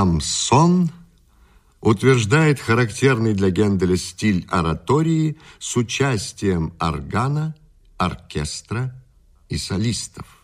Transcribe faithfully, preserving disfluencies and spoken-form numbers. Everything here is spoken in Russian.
Самсон утверждает характерный для Генделя стиль оратории с участием органа, оркестра и солистов.